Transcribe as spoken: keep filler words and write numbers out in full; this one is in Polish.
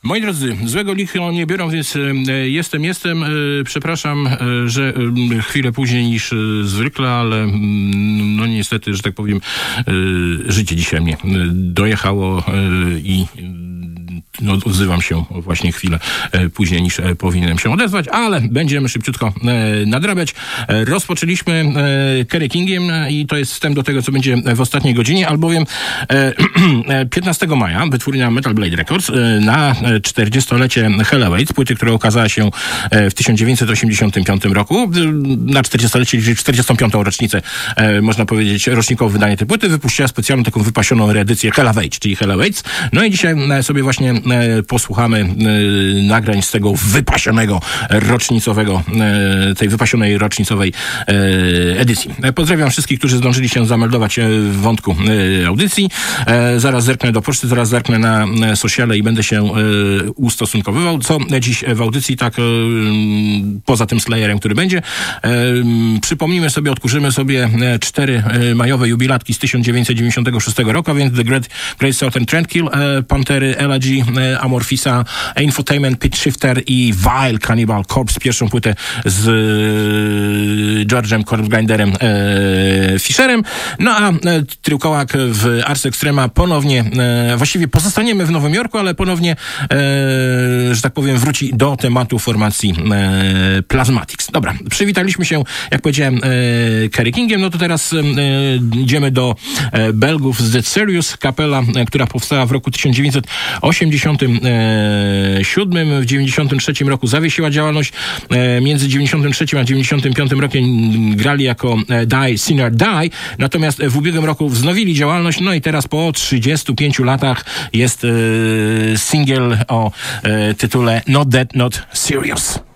Moi drodzy, złego licho nie biorą, więc e, jestem, jestem. E, przepraszam, e, że e, chwilę później niż e, zwykle, ale m, no niestety, że tak powiem, e, życie dzisiaj mnie e, dojechało e, i no, odzywam się właśnie chwilę e, później niż e, powinienem się odezwać, ale będziemy szybciutko e, nadrabiać. E, rozpoczęliśmy e, Kerry Kingiem e, i to jest wstęp do tego, co będzie w ostatniej godzinie, albowiem e, piętnastego maja wytwórnia Metal Blade Records e, na czterdziestolecie Hell Awaits, płyty, która ukazała się e, w tysiąc dziewięćset osiemdziesiątym piątym roku, e, na czterdziestolecie, czyli czterdziestą piątą rocznicę, e, można powiedzieć, rocznikowe wydanie tej płyty, wypuściła specjalną taką wypasioną reedycję Hell Awaits, czyli Hell Awaits. No i dzisiaj e, sobie właśnie E, posłuchamy e, nagrań z tego wypasionego rocznicowego, e, tej wypasionej rocznicowej e, edycji. E, pozdrawiam wszystkich, którzy zdążyli się zameldować e, w wątku e, audycji. E, zaraz zerknę do poczty, zaraz zerknę na e, sociale i będę się e, ustosunkowywał. Co dziś w audycji, tak e, poza tym Slayerem, który będzie. E, przypomnijmy sobie, odkurzymy sobie e, cztery e, majowe jubilatki z tysiąc dziewięćset dziewięćdziesiątego szóstego roku, więc The Great, Great Southern Trendkill, e, Pantery, Elegy, Amorphisa, Infotainment, Pitch Shifter i Vile Cannibal Corpse, pierwszą płytę z George'em Corpsegrinderem e, Fisherem. No a e, Trykołak w Ars Extrema ponownie, e, właściwie pozostaniemy w Nowym Jorku, ale ponownie, e, że tak powiem, wróci do tematu formacji e, Plasmatics. Dobra, przywitaliśmy się, jak powiedziałem, e, Kerry Kingiem, no to teraz e, idziemy do e, Belgów z The Serious, kapela, e, która powstała w roku tysiąc dziewięćset osiemdziesiątym siódmym. W dziewięćdziesiątym trzecim roku zawiesiła działalność. Między dziewięćdziesiątym trzecim a dziewięćdziesiątym piątym rokiem grali jako Die Sinner Die, natomiast w ubiegłym roku wznowili działalność, no i teraz po trzydziestu pięciu latach jest singiel o tytule Not Dead, Not Serious.